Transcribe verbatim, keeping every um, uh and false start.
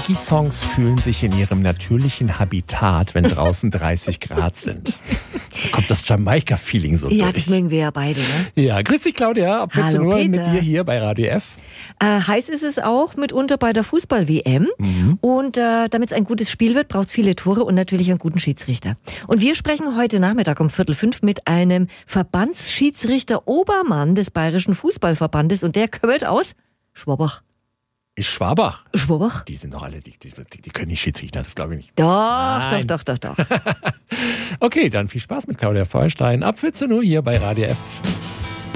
Reggae-Songs fühlen sich in ihrem natürlichen Habitat, wenn draußen dreißig Grad sind. Da kommt das Jamaika-Feeling so Ja, durch. das mögen wir ja beide, ne? Ja, grüß dich Claudia, ab vierzehn Uhr mit dir hier bei Radio F. Äh, heiß ist es auch mitunter bei der Fußball-W M. Mhm. Und äh, damit es ein gutes Spiel wird, braucht es viele Tore und natürlich einen guten Schiedsrichter. Und wir sprechen heute Nachmittag um Viertel fünf mit einem Verbandsschiedsrichter Obermann des Bayerischen Fußballverbandes und der kommt aus Schwabach. Ist Schwabach? Schwabach? Die sind doch alle, die, die, die können nicht Schiedsrichter, das glaube ich nicht. Doch, Nein. doch, doch, doch, doch. Okay, dann viel Spaß mit Claudia Feuerstein ab vierzehn Uhr hier bei Radio F.